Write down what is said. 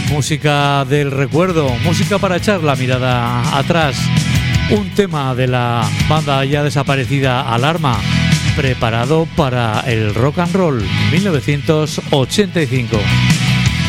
Música del recuerdo, música para echar la mirada atrás. Un tema de la banda ya desaparecida Alarma, preparado para el rock and roll, 1985.